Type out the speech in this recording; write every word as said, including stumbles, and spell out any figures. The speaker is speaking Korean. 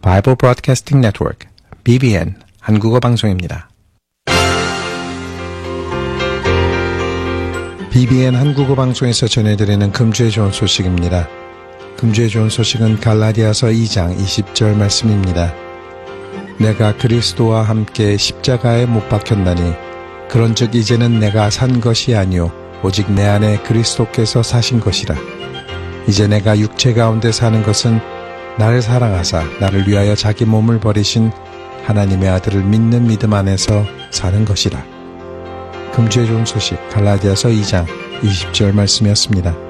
Bible Broadcasting Network, 비비엔 한국어 방송입니다. 비비엔 한국어 방송에서 전해드리는 금주의 좋은 소식입니다. 금주의 좋은 소식은 갈라디아서 이 장 이십 절 말씀입니다. 내가 그리스도와 함께 십자가에 못 박혔나니 그런즉 이제는 내가 산 것이 아니요 오직 내 안에 그리스도께서 사신 것이라. 이제 내가 육체 가운데 사는 것은 나를 사랑하사 나를 위하여 자기 몸을 버리신 하나님의 아들을 믿는 믿음 안에서 사는 것이라. 금주의 좋은 소식 갈라디아서 이 장 이십 절 말씀이었습니다.